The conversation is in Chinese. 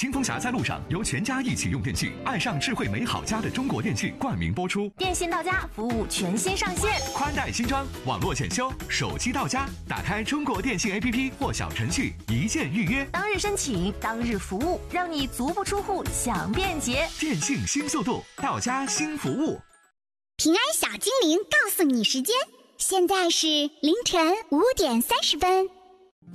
清风侠在路上由全家一起用电器，爱上智慧美好家的中国电器冠名播出。 电信到家服务全新上线， 宽带新装，网络检修，手机到家，打开中国电信 APP 或小程序，一键预约， 当日申请，当日服务，让你足不出户享便捷。 电信新速度，到家新服务。 平安小精灵告诉你时间，现在是凌晨5点30分。